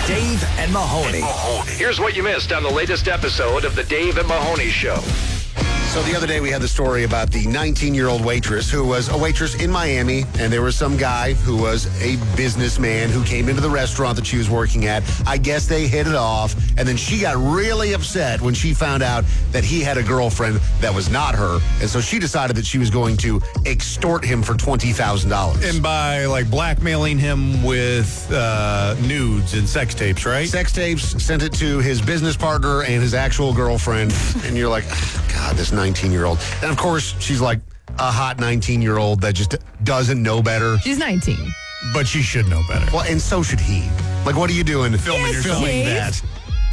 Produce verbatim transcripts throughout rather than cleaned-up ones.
Dave and Mahoney. Here's what you missed on the latest episode of the Dave and Mahoney Show. So the other day we had the story about the nineteen-year-old waitress who was a waitress in Miami, and there was some guy who was a businessman who came into the restaurant that she was working at. I guess they hit it off, and then she got really upset when she found out that he had a girlfriend that was not her, and so she decided that she was going to extort him for twenty thousand dollars. And by, like, blackmailing him with uh, nudes and sex tapes, right? Sex tapes, sent it to his business partner and his actual girlfriend, and you're like, God, this nineteen-year-old. And, of course, she's like a hot nineteen-year-old that just doesn't know better. She's nineteen. But she should know better. Well, and so should he. Like, what are you doing filming Yes, yourself? Dave. that?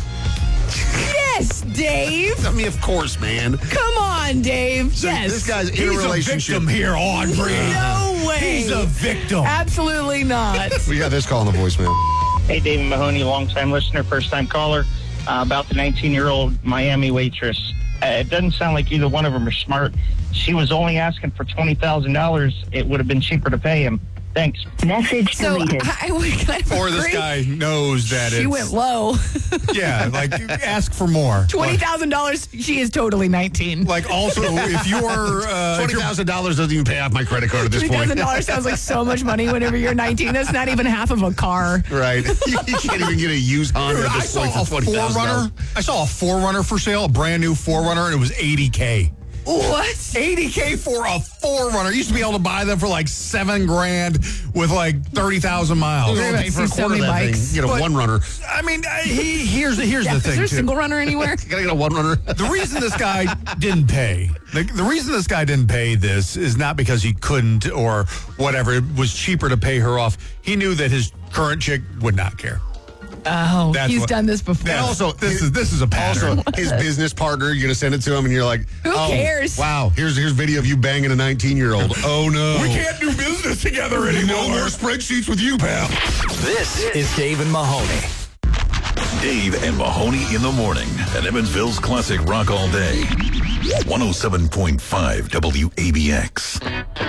Yes, Dave. I mean, of course, man. Come on, Dave. So yes. This guy's in He's a a relationship. victim here, Audrey. No way. He's a victim. Absolutely not. We got this call on the voicemail. Hey, David Mahoney, longtime listener, first-time caller, uh, about the nineteen-year-old Miami waitress. Uh, it doesn't sound like either one of them are smart. She was only asking for twenty thousand dollars. It would have been cheaper to pay him. Thanks. Message So deleted. I, I would kind of Or this agree. guy knows that She it's... went low. Yeah, like, ask for more. Twenty thousand dollars. She is totally nineteen. Like, also, if you're... Uh, if Twenty you're thousand dollars doesn't even pay off my credit card at this Twenty point. thousand dollars sounds like so much money whenever you're nineteen. That's not even half of a car. Right. You can't even get a used Honda at I this saw point a for twenty thousand Forerunner. dollars. I saw a Forerunner for sale, a brand new Forerunner, and it was eighty K. What? eighty K for a Forerunner. You used to be able to buy them for like seven grand with like thirty thousand miles. You're gonna pay for a See so quarter of many that bikes. thing. You get a But- one runner. I mean, I- he, here's the here's Yeah, the is thing there a too. single runner anywhere? Gotta get a one runner. The reason this guy didn't pay, the, the reason this guy didn't pay this is not because he couldn't or whatever. It was cheaper to pay her off. He knew that his current chick would not care. Oh, That's he's what- done this before. And also, this is this is a pattern. Also, his business partner, you're gonna send it to him, and you're like, Who oh, cares? Wow, here's here's video of you banging a nineteen-year-old. Oh no, we can't do business together no anymore. more spreadsheets with you, pal. This is Dave and Mahoney. Dave and Mahoney in the morning at Evansville's Classic Rock All Day. one oh seven point five W A B X.